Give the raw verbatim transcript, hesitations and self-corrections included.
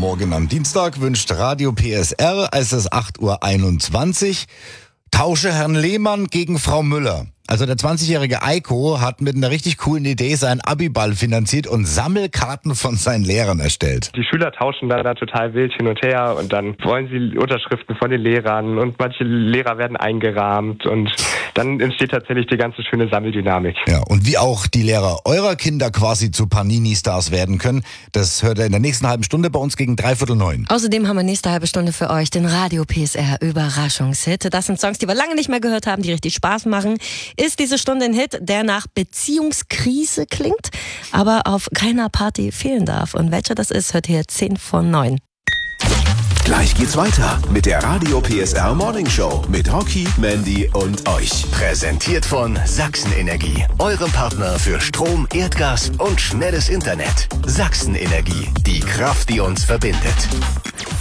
Morgen am Dienstag wünscht Radio P S R, es ist acht Uhr einundzwanzig. Tausche Herrn Lehmann gegen Frau Müller. Also der zwanzigjährige Eiko hat mit einer richtig coolen Idee seinen Abiball finanziert und Sammelkarten von seinen Lehrern erstellt. Die Schüler tauschen da, da total wild hin und her und dann wollen sie Unterschriften von den Lehrern und manche Lehrer werden eingerahmt und dann entsteht tatsächlich die ganze schöne Sammeldynamik. Ja, und wie auch die Lehrer eurer Kinder quasi zu Panini-Stars werden können, das hört ihr in der nächsten halben Stunde bei uns gegen dreiviertel neun. Außerdem haben wir nächste halbe Stunde für euch den Radio P S R Überraschungshit. Das sind Songs, die wir lange nicht mehr gehört haben, die richtig Spaß machen. Ist diese Stunde ein Hit, der nach Beziehungskrise klingt, aber auf keiner Party fehlen darf. Und welcher das ist, hört ihr zehn von neun. Gleich geht's weiter mit der Radio P S R Morning Show mit Rocky, Mandy und euch. Präsentiert von Sachsenenergie, eurem Partner für Strom, Erdgas und schnelles Internet. Sachsenenergie, die Kraft, die uns verbindet.